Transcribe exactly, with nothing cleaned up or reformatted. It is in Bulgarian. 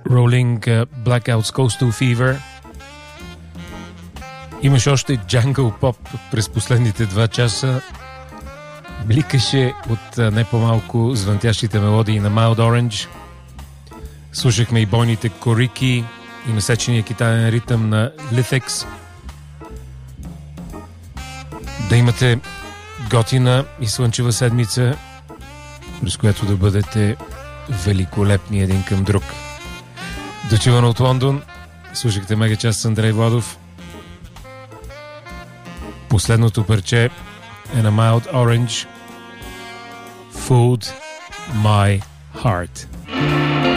Rolling Blackouts Coastal Fever. Имаш още Jungle Pop през последните два часа. Бликаше от не по-малко звънтящите мелодии на Mild Orange. Слушахме и бойните корики и насечения китаен ритъм на Lithics. Да имате готина и слънчева седмица, през която да бъдете великолепни един към друг. Дочувано от Лондон, слушахте Мегачас с Андрей Владов. Последното парче е на Mild Orange, Food My Heart.